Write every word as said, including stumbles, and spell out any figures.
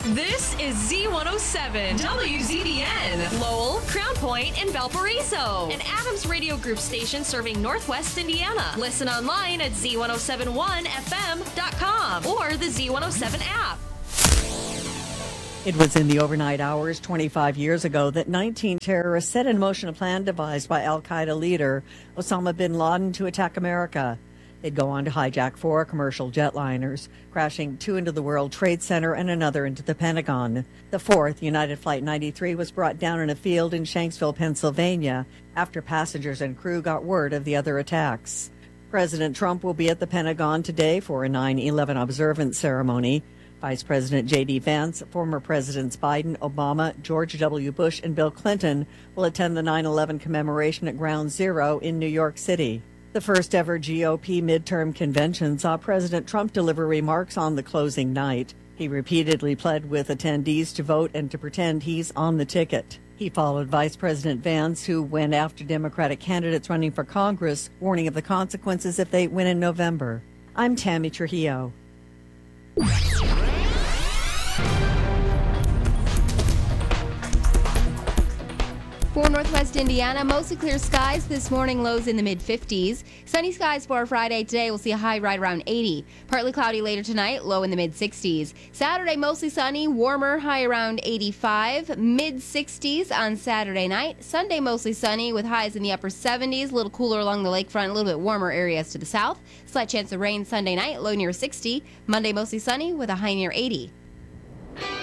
This is Z one oh seven, W Z B N, Lowell, Crown Point, and Valparaiso. An Adams Radio Group station serving Northwest Indiana. Listen online at Z one oh seven one F M dot com or the Z one oh seven app. It was in the overnight hours twenty-five years ago that nineteen terrorists set in motion a plan devised by al-Qaeda leader Osama bin Laden to attack America. They'd go on to hijack four commercial jetliners, crashing two into the World Trade Center and another into the Pentagon. The fourth, United Flight ninety-three, was brought down in a field in Shanksville, Pennsylvania, after passengers and crew got word of the other attacks. President Trump will be at the Pentagon today for a nine eleven observance ceremony. Vice President J D. Vance, former Presidents Biden, Obama, George W. Bush, and Bill Clinton will attend the nine eleven commemoration at Ground Zero in New York City. The first ever G O P midterm convention saw President Trump deliver remarks on the closing night. He repeatedly pled with attendees to vote and to pretend he's on the ticket. He followed Vice President Vance, who went after Democratic candidates running for Congress, warning of the consequences if they win in November. I'm Tammy Trujillo. For Northwest Indiana, mostly clear skies this morning, lows in the mid fifties. Sunny skies for Friday. Today, we'll see a high right around eighty. Partly cloudy later tonight, low in the mid sixties. Saturday, mostly sunny, warmer, high around eighty-five. mid sixties on Saturday night. Sunday, mostly sunny with highs in the upper seventies. A little cooler along the lakefront, a little bit warmer areas to the south. Slight chance of rain Sunday night, low near sixty. Monday, mostly sunny with a high near eighty.